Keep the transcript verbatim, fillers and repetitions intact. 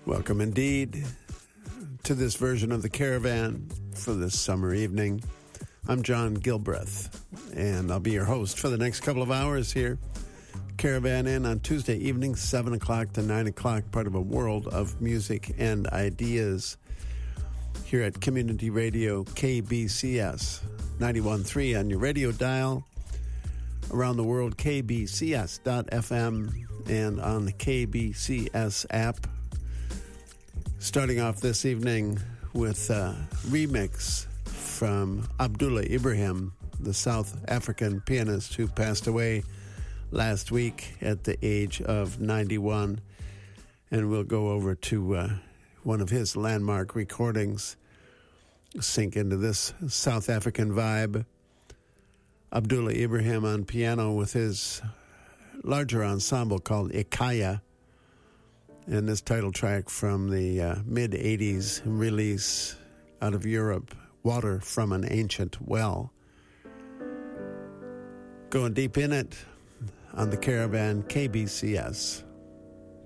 Welcome indeed to this version of the Caravan for this summer evening. I'm John Gilbreth, and I'll be your host for the next couple of hours here. Caravan in on Tuesday evening, seven o'clock to nine o'clock, part of a world of music and ideas here at Community Radio K B C S ninety-one point three on your radio dial. Around the world, K B C S dot F M and on the K B C S app. Starting off this evening with a remix from Abdullah Ibrahim, the South African pianist who passed away last week at the age of ninety-one. And we'll go over to uh, one of his landmark recordings, sink into this South African vibe. Abdullah Ibrahim on piano with his larger ensemble called Ikaya. And this title track from the uh, mid-eighties release out of Europe, Water from an Ancient Well. Going deep in it on the Caravan K B C S.